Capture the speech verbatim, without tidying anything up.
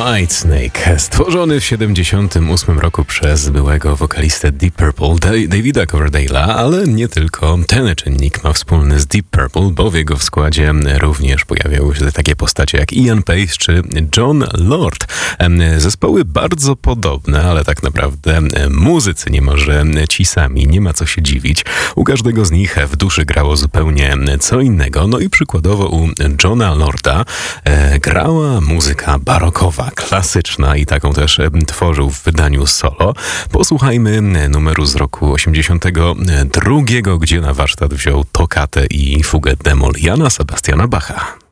Whitesnake, stworzony w siedemdziesiątym ósmym roku przez byłego wokalistę Deep Purple, Da- Davida Coverdale'a, ale nie tylko ten czynnik ma wspólny z Deep Purple, bo w jego składzie również pojawiały się takie postacie jak Ian Pace czy Jon Lord. Zespoły bardzo podobne, ale tak naprawdę muzycy niemalże ci sami, nie ma co się dziwić. U każdego z nich w duszy grało zupełnie co innego, no i przykładowo u Jona Lorda e, grała muzyka barokowa, klasyczna i taką też e, tworzył w wydaniu solo. Posłuchajmy numeru z roku osiemdziesiątego drugiego, gdzie na warsztat wziął tokatę i fugę d-moll Jana Sebastiana Bacha.